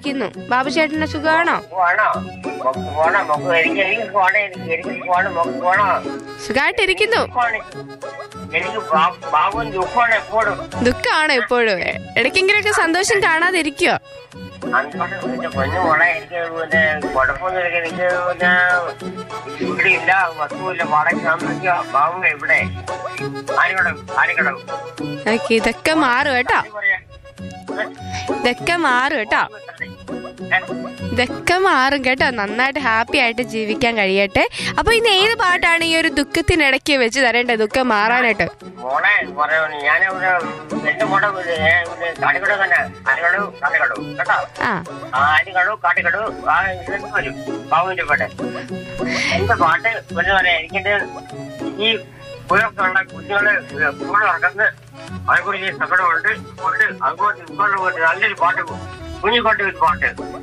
സുഖമായിരിക്കുന്നു. ബാബുചേട്ടന്റെ സുഖമാണോ? സുഖമായിട്ടിരിക്കുന്നു. ദുഃഖമാണോ എപ്പോഴും? ഇടയ്ക്കെങ്കിലൊക്കെ സന്തോഷം കാണാതിരിക്കോ? കുഴപ്പമൊന്നുമില്ല, എനിക്ക് വീടില്ല, വസ്തുവില്ല, വാടക താമസിക്കുക. ബാബു എവിടെ? ആരെങ്കിലും ഇതൊക്കെ മാറും കേട്ടോ, ഇതൊക്കെ മാറും കേട്ടോ, ഇതൊക്കെ മാറും കേട്ടോ. നന്നായിട്ട് ഹാപ്പി ആയിട്ട് ജീവിക്കാൻ കഴിയട്ടെ. അപ്പൊ ഇന്ന് ഏത് പാട്ടാണ് ഈ ഒരു ദുഃഖത്തിനിടയ്ക്ക് വെച്ച് തരേണ്ടത്, ദുഃഖം മാറാനായിട്ട്? മോളെ ഞാനിവിടെ എന്റെ മോടെ കാട്ടിക്കടു തന്നെ, കാട്ടിക്കടു കേട്ടോ, ആലിക്കടു കാട്ടിക്കടു വരും ബാബുവിന്റെ പാട്ട്. എന്റെ പാട്ട് എന്ന് പറയാ, എനിക്കെന്റെ ഈ കുഴപ്പമുള്ള കുട്ടികള് സ്കൂൾ തുറക്കുന്നത് അതിനെക്കുറിച്ച് സങ്കടമുണ്ട്. അതുകൊണ്ട് ഇങ്ങോട്ട് നല്ലൊരു പാട്ട്, കുഞ്ഞിക്കോട്ട് ഒരു പാട്ട്